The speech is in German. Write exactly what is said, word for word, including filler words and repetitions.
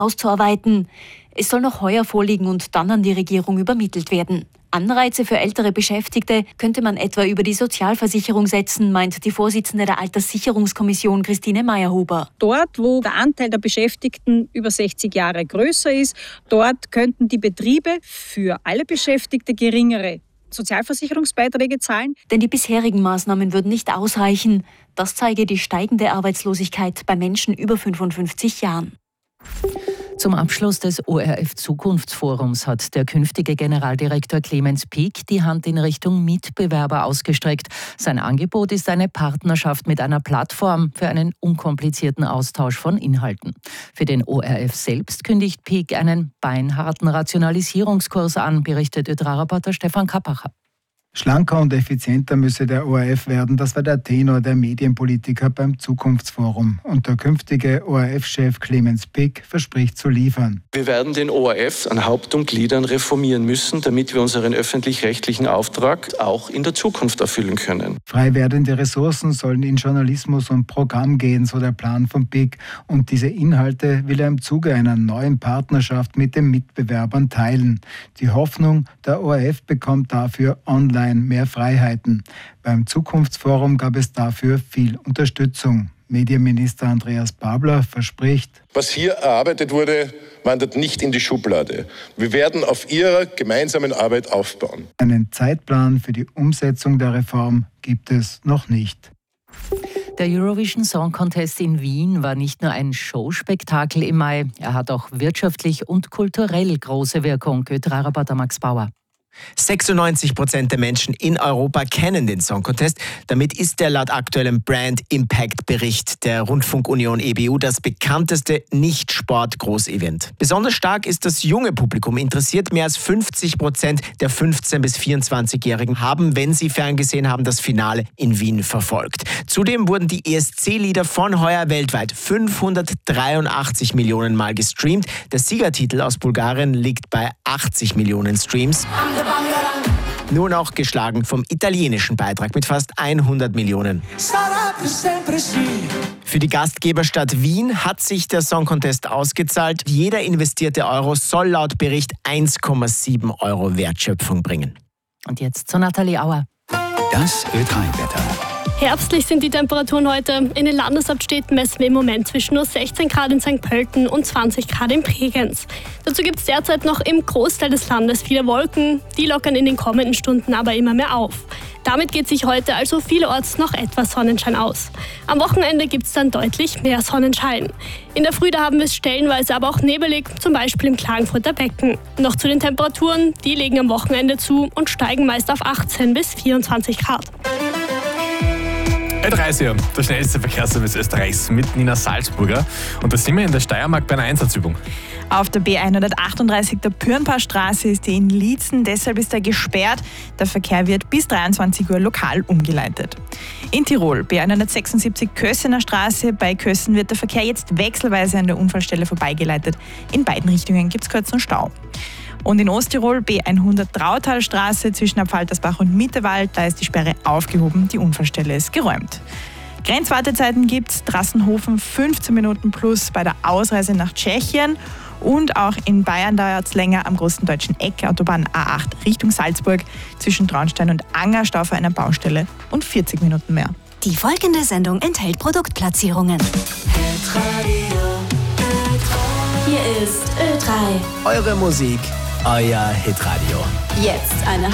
auszuarbeiten. Es soll noch heuer vorliegen und dann an die Regierung übermittelt werden. Anreize für ältere Beschäftigte könnte man etwa über die Sozialversicherung setzen, meint die Vorsitzende der Alterssicherungskommission Christine Meyerhuber. Dort, wo der Anteil der Beschäftigten über sechzig Jahre größer ist, dort könnten die Betriebe für alle Beschäftigte geringere Sozialversicherungsbeiträge zahlen. Denn die bisherigen Maßnahmen würden nicht ausreichen. Das zeige die steigende Arbeitslosigkeit bei Menschen über fünfundfünfzig Jahren. Zum Abschluss des O R F-Zukunftsforums hat der künftige Generaldirektor Clemens Pick die Hand in Richtung Mitbewerber ausgestreckt. Sein Angebot ist eine Partnerschaft mit einer Plattform für einen unkomplizierten Austausch von Inhalten. Für den O R F selbst kündigt Pick einen beinharten Rationalisierungskurs an, berichtet Ö-drei-Reporter Stefan Kappacher. Schlanker und effizienter müsse der O R F werden, das war der Tenor der Medienpolitiker beim Zukunftsforum. Und der künftige O R F-Chef Clemens Pick verspricht zu liefern. Wir werden den O R F an Haupt und Gliedern reformieren müssen, damit wir unseren öffentlich-rechtlichen Auftrag auch in der Zukunft erfüllen können. Frei werdende Ressourcen sollen in Journalismus und Programm gehen, so der Plan von Pick. Und diese Inhalte will er im Zuge einer neuen Partnerschaft mit den Mitbewerbern teilen. Die Hoffnung, der O R F bekommt dafür online mehr Freiheiten. Beim Zukunftsforum gab es dafür viel Unterstützung. Medienminister Andreas Babler verspricht: Was hier erarbeitet wurde, wandert nicht in die Schublade. Wir werden auf ihrer gemeinsamen Arbeit aufbauen. Einen Zeitplan für die Umsetzung der Reform gibt es noch nicht. Der Eurovision Song Contest in Wien war nicht nur ein Showspektakel im Mai, er hat auch wirtschaftlich und kulturell große Wirkung. Ö-drei-Reporter Max Bauer. sechsundneunzig Prozent der Menschen in Europa kennen den Song Contest. Damit ist der laut aktuellem Brand Impact Bericht der Rundfunkunion E B U das bekannteste Nicht-Sport-Großevent. Besonders stark ist das junge Publikum interessiert. Mehr als fünfzig Prozent der fünfzehn- bis vierundzwanzigjährigen haben, wenn sie ferngesehen haben, das Finale in Wien verfolgt. Zudem wurden die E S C-Lieder von heuer weltweit fünfhundertdreiundachtzig Millionen Mal gestreamt. Der Siegertitel aus Bulgarien liegt bei achtzig Millionen Streams. Nur noch geschlagen vom italienischen Beitrag mit fast hundert Millionen. Für die Gastgeberstadt Wien hat sich der Song Contest ausgezahlt. Jeder investierte Euro soll laut Bericht eins Komma sieben Euro Wertschöpfung bringen. Und jetzt zu Nathalie Auer. Das Ö drei Wetter. Herbstlich sind die Temperaturen heute. In den Landeshauptstädten messen wir im Moment zwischen nur sechzehn Grad in Sankt Pölten und zwanzig Grad in Bregenz. Dazu gibt es derzeit noch im Großteil des Landes viele Wolken. Die lockern in den kommenden Stunden aber immer mehr auf. Damit geht sich heute also vielerorts noch etwas Sonnenschein aus. Am Wochenende gibt es dann deutlich mehr Sonnenschein. In der Früh da haben wir es stellenweise aber auch nebelig, zum Beispiel im Klagenfurter Becken. Noch zu den Temperaturen, die legen am Wochenende zu und steigen meist auf achtzehn bis vierundzwanzig Grad. Ö drei ist hier, der schnellste Verkehrsservice Österreichs mit Nina Salzburger. Und da sind wir in der Steiermark bei einer Einsatzübung. Auf der B hundertachtunddreißig der Pürnpaarstraße ist die in Liezen, deshalb ist er gesperrt. Der Verkehr wird bis dreiundzwanzig Uhr lokal umgeleitet. In Tirol, B hundertsechsundsiebzig Kössener Straße. Bei Kössen wird der Verkehr jetzt wechselweise an der Unfallstelle vorbeigeleitet. In beiden Richtungen gibt es kurzen Stau. Und in Osttirol, B hundert Trautalstraße zwischen Apfaltersbach und Mittewald, da ist die Sperre aufgehoben, die Unfallstelle ist geräumt. Grenzwartezeiten gibt es, Trassenhofen fünfzehn Minuten plus bei der Ausreise nach Tschechien und auch in Bayern dauert es länger am großen deutschen Eck, Autobahn A acht Richtung Salzburg, zwischen Traunstein und Anger, Stau vor einer Baustelle und vierzig Minuten mehr. Die folgende Sendung enthält Produktplatzierungen. Hier ist Ö drei. Eure Musik, euer Hitradio. Jetzt eine